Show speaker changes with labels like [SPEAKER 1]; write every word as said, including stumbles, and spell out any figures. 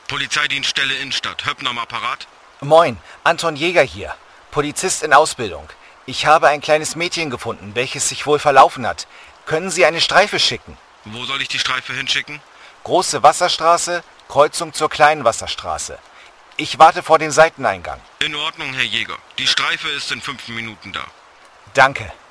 [SPEAKER 1] Polizeidienststelle Innenstadt. Höppner am Apparat?
[SPEAKER 2] Moin, Anton Jäger hier. Polizist in Ausbildung. Ich habe ein kleines Mädchen gefunden, welches sich wohl verlaufen hat. Können Sie eine Streife schicken?
[SPEAKER 1] Wo soll ich die Streife hinschicken?
[SPEAKER 2] Große Wasserstraße, Kreuzung zur kleinen Wasserstraße. Ich warte vor dem Seiteneingang.
[SPEAKER 1] In Ordnung, Herr Jäger. Die Streife ist in fünf Minuten da.
[SPEAKER 2] Danke.